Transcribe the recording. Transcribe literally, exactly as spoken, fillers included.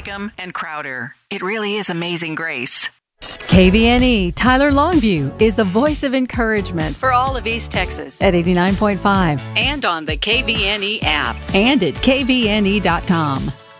Wickham, and Crowder. It really is Amazing Grace. K V N E Tyler Longview is the voice of encouragement for all of East Texas at eighty-nine point five and on the K V N E app and at K V N E dot com.